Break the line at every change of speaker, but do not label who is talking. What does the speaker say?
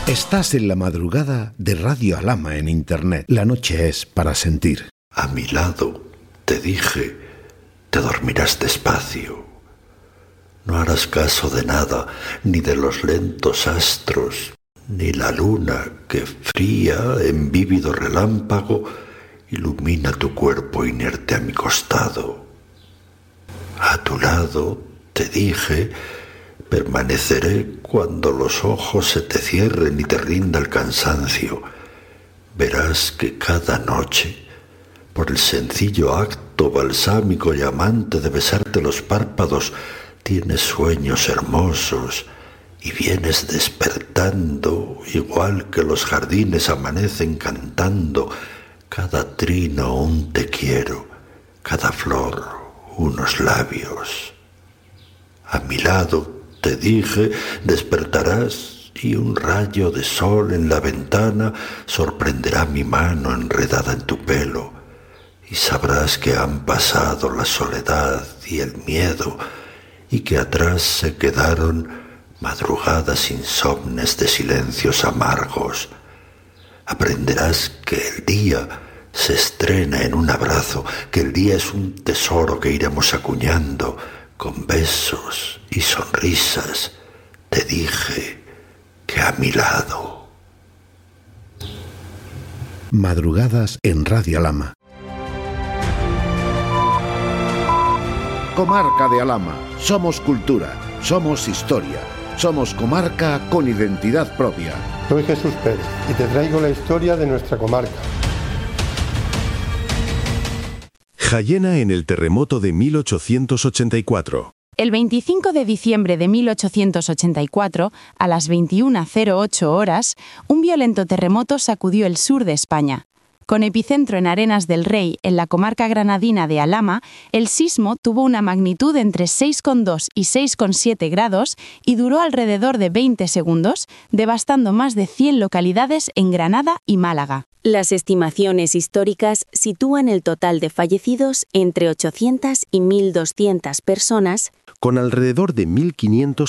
Estás en la madrugada de Radio Alhama en Internet. La noche es para sentir.
A mi lado, te dije, te dormirás despacio. No harás caso de nada, ni de los lentos astros, ni la luna que fría en vívido relámpago ilumina tu cuerpo inerte a mi costado. A tu lado, te dije, permaneceré cuando los ojos se te cierren y te rinda el cansancio. Verás que cada noche, por el sencillo acto balsámico y amante de besarte los párpados, tienes sueños hermosos y vienes despertando, igual que los jardines amanecen cantando, cada trino un te quiero, cada flor unos labios. A mi lado, te dije, despertarás y un rayo de sol en la ventana sorprenderá mi mano enredada en tu pelo y sabrás que han pasado la soledad y el miedo y que atrás se quedaron madrugadas insomnes de silencios amargos. Aprenderás que el día se estrena en un abrazo, que el día es un tesoro que iremos acuñando con besos y sonrisas. Te dije que a mi lado.
Madrugadas en Radio Alhama. Comarca de Alhama. Somos cultura, somos historia, somos comarca con identidad propia.
Soy Jesús Pérez y te traigo la historia de nuestra comarca.
Jayena en el terremoto de 1884.
El 25 de diciembre de 1884, a las 21:08 horas, un violento terremoto sacudió el sur de España. Con epicentro en Arenas del Rey, en la comarca granadina de Alhama, el sismo tuvo una magnitud entre 6,2 y 6,7 grados y duró alrededor de 20 segundos, devastando más de 100 localidades en Granada y Málaga.
Las estimaciones históricas sitúan el total de fallecidos entre 800 y 1.200 personas,
con alrededor de 1.500